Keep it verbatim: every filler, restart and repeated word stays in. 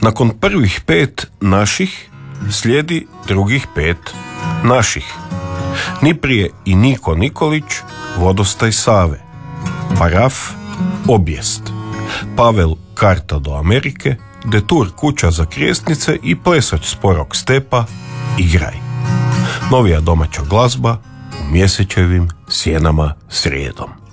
Nakon prvih pet naših slijedi drugih pet naših. Ni prije i Niko Nikolić, Vodostaj Save. Paraf, Obijest. Pavel, Karta do Amerike. Detur, Kuća za krijesnice i Plesoć sporog stepa, Igraj. Novija domaća glazba u mjesečevim sjenama srijedom.